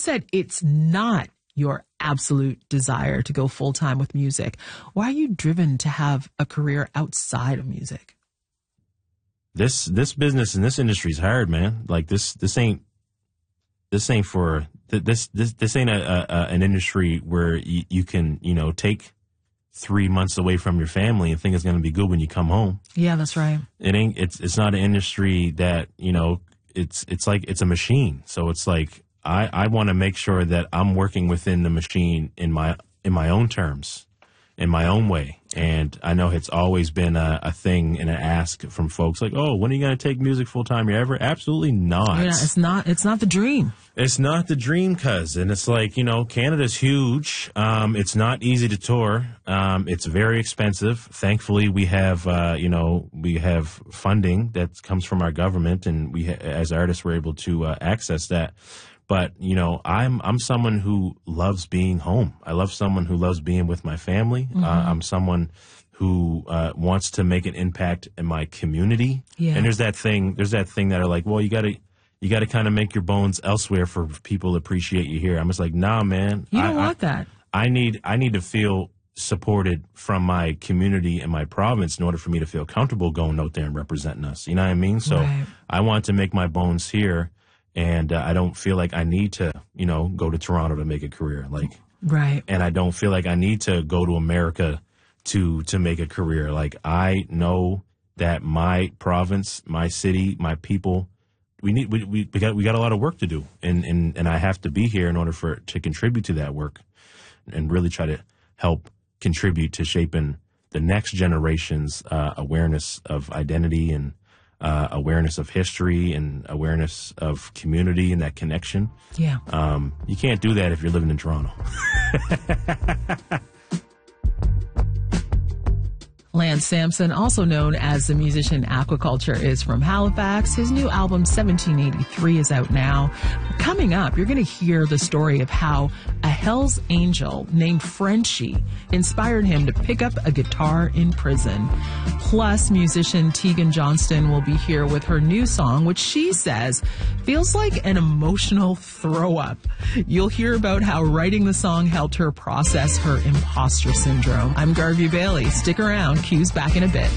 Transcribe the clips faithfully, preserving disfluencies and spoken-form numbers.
said it's not your absolute desire to go full time with music. Why are you driven to have a career outside of music? This this business and this industry is hard, man. Like this this ain't this ain't for this this this ain't a, a an industry where you, you can you know take three months away from your family and think it's going to be good when you come home. Yeah, that's right. It ain't. It's it's not an industry that you know. It's it's like it's a machine. So it's like I I want to make sure that I'm working within the machine in my in my own terms, in my own way. And I know it's always been a, a thing and an ask from folks like, oh, when are you going to take music full time? You ever? Absolutely not. Yeah, it's not. It's not the dream. It's not the dream, cuz. And it's like, you know, Canada's huge. Um, it's not easy to tour. Um, it's very expensive. Thankfully, we have, uh, you know, we have funding that comes from our government, and we, ha- as artists, we're able to uh, access that. But, you know, I'm I'm someone who loves being home. I love someone who loves being with my family. Mm-hmm. Uh, I'm someone who uh, wants to make an impact in my community. Yeah. And there's that thing, there's that thing that are like, well, you got to, you got to kind of make your bones elsewhere for people to appreciate you here. I'm just like, nah, man. You don't I, want I, that. I need, I need to feel supported from my community and my province in order for me to feel comfortable going out there and representing us. You know what I mean? So Right. I want to make my bones here. And uh, I don't feel like I need to, you know, go to Toronto to make a career. Like, right. And I don't feel like I need to go to America to to make a career. Like, I know that my province, my city, my people, we need we we, we got we got a lot of work to do, and and and I have to be here in order for to contribute to that work, and really try to help contribute to shaping the next generation's uh, awareness of identity and. Uh, awareness of history and awareness of community and that connection. Yeah. Um, you can't do that if you're living in Toronto. Lance Sampson, also known as the musician Aquaculture, is from Halifax. His new album, seventeen eighty-three, is out now. Coming up, you're going to hear the story of how a Hell's Angel named Frenchie inspired him to pick up a guitar in prison. Plus, musician Tegan Johnston will be here with her new song, which she says feels like an emotional throw-up. You'll hear about how writing the song helped her process her imposter syndrome. I'm Garvey Bailey. Stick around. Q's back in a bit.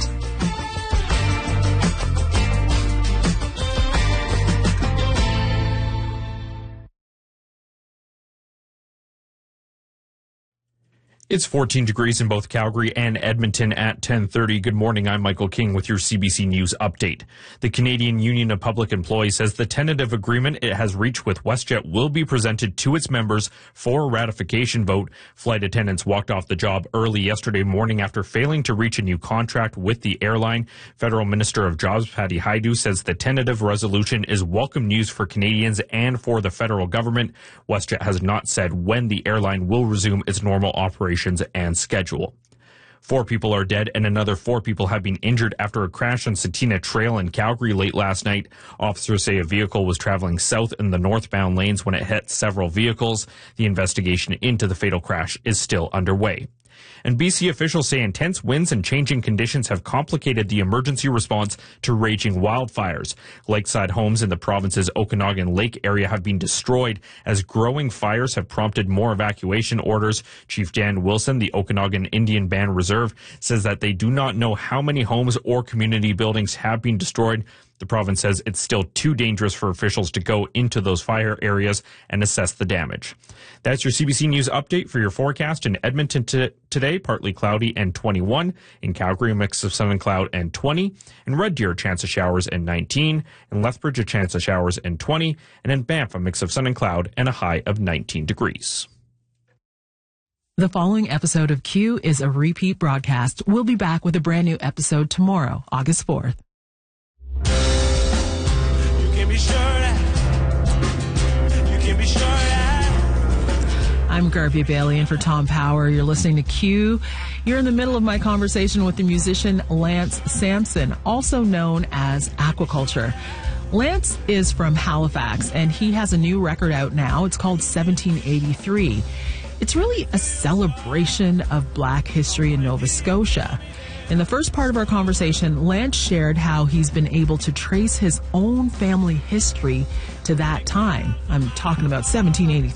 It's fourteen degrees in both Calgary and Edmonton at ten thirty. Good morning. I'm Michael King with your C B C News update. The Canadian Union of Public Employees says the tentative agreement it has reached with WestJet will be presented to its members for a ratification vote. Flight attendants walked off the job early yesterday morning after failing to reach a new contract with the airline. Federal Minister of Jobs Patty Hajdu says the tentative resolution is welcome news for Canadians and for the federal government. WestJet has not said when the airline will resume its normal operations and schedule. Four people are dead and another four people have been injured after a crash on Satina Trail in Calgary late last night. Officers say a vehicle was traveling south in the northbound lanes when it hit several vehicles. The investigation into the fatal crash is still underway. And B C officials say intense winds and changing conditions have complicated the emergency response to raging wildfires. Lakeside homes in the province's Okanagan Lake area have been destroyed as growing fires have prompted more evacuation orders. Chief Dan Wilson, the Okanagan Indian Band Reserve, says that they do not know how many homes or community buildings have been destroyed. The province says it's still too dangerous for officials to go into those fire areas and assess the damage. That's your C B C News update for your forecast. In Edmonton t- today, partly cloudy and twenty-one. In Calgary, a mix of sun and cloud and twenty. In Red Deer, a chance of showers and nineteen. In Lethbridge, a chance of showers and twenty. And in Banff, a mix of sun and cloud and a high of nineteen degrees. The following episode of Q is a repeat broadcast. We'll be back with a brand new episode tomorrow, August fourth. I'm Garvey Bailey, and for Tom Power, you're listening to Q. You're in the middle of my conversation with the musician Lance Sampson, also known as Aquaculture. Lance is from Halifax, and he has a new record out now. It's called seventeen eighty-three. It's really a celebration of Black history in Nova Scotia. In the first part of our conversation, Lance shared how he's been able to trace his own family history to that time. I'm talking about seventeen eighty-three.